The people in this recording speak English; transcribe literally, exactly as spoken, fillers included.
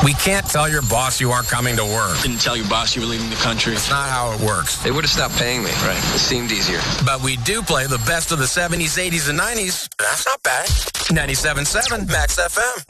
We can't tell your boss you aren't coming to work. Didn't tell your boss you were leaving the country. It's not how it works. They would have stopped paying me. Right. It seemed easier. But we do play the best of the seventies, eighties, and nineties. That's not bad. ninety-seven point seven Max F M.